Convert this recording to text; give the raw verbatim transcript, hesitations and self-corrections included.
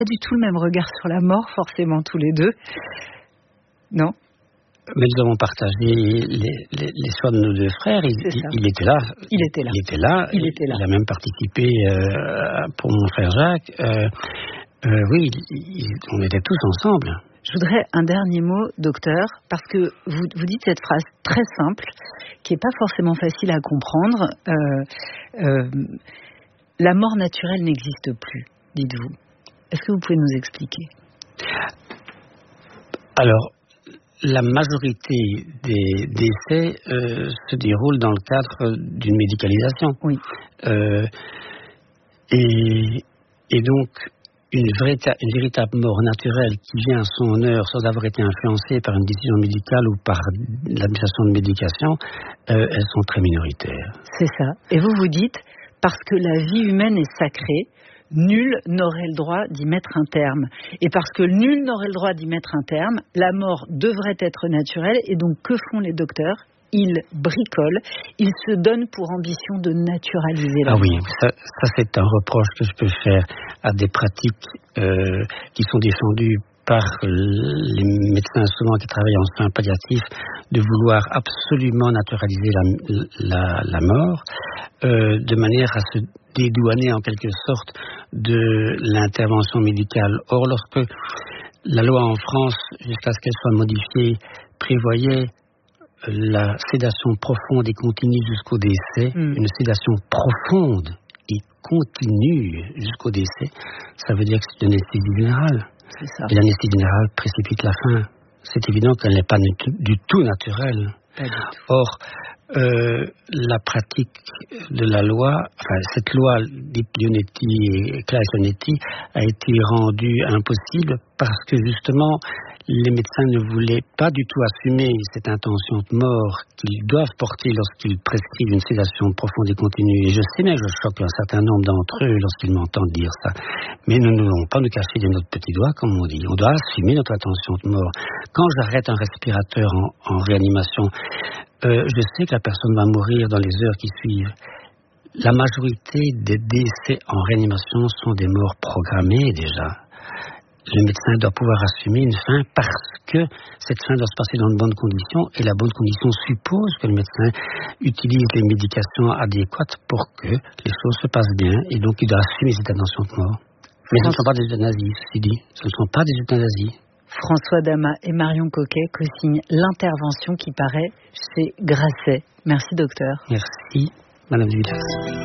Pas du tout le même regard sur la mort, forcément, tous les deux. Non ? Mais nous avons partagé les, les, les soins de nos deux frères. Il, il, il était là. Il était là. Il était là. Il, était là. il a même participé euh, pour mon frère Jacques. Euh, euh, oui, il, on était tous ensemble. Je voudrais un dernier mot, docteur, parce que vous, vous dites cette phrase très simple, qui n'est pas forcément facile à comprendre. Euh, euh, la mort naturelle n'existe plus, dites-vous. Est-ce que vous pouvez nous expliquer ? Alors, la majorité des décès euh, se déroule dans le cadre d'une médicalisation. Oui. Euh, et, et donc, une, véritable, une véritable mort naturelle qui vient à son heure sans avoir été influencée par une décision médicale ou par l'administration de médication, euh, elles sont très minoritaires. C'est ça. Et vous vous dites, parce que la vie humaine est sacrée, nul n'aurait le droit d'y mettre un terme. Et parce que nul n'aurait le droit d'y mettre un terme, la mort devrait être naturelle. Et donc, que font les docteurs ? Ils bricolent, ils se donnent pour ambition de naturaliser la ah mort. oui, ça, ça c'est un reproche que je peux faire à des pratiques euh, qui sont défendues par les médecins souvent qui travaillent en soins palliatifs, de vouloir absolument naturaliser la, la, la mort, euh, de manière à se dédouaner en quelque sorte de l'intervention médicale. Or, lorsque la loi en France, jusqu'à ce qu'elle soit modifiée, prévoyait la sédation profonde et continue jusqu'au décès, mmh. une sédation profonde et continue jusqu'au décès, ça veut dire que c'est une anesthésie générale. C'est ça. Et l'anesthésie générale précipite la fin. C'est évident qu'elle n'est pas du tout naturelle. Pas du tout. Or, euh, la pratique de la loi, enfin, cette loi d'Ipionetti et Claes-Leonetti a été rendue impossible parce que justement, les médecins ne voulaient pas du tout assumer cette intention de mort qu'ils doivent porter lorsqu'ils prescrivent une sédation profonde et continue. Et je sais bien que je choque un certain nombre d'entre eux lorsqu'ils m'entendent dire ça. Mais nous ne devons pas nous cacher de notre petit doigt, comme on dit. On doit assumer notre intention de mort. Quand j'arrête un respirateur en, en réanimation, euh, je sais que la personne va mourir dans les heures qui suivent. La majorité des décès en réanimation sont des morts programmées déjà. Le médecin doit pouvoir assumer une fin parce que cette fin doit se passer dans de bonnes conditions et la bonne condition suppose que le médecin utilise les médications adéquates pour que les choses se passent bien et donc il doit assumer cette intention de mort. Mais ce ne sont pas des euthanasies, ceci dit. Ce ne sont pas des euthanasies. François Damas et Marion Coquet co-signent l'intervention qui paraît chez Grasset. Merci docteur. Merci Madame Villas.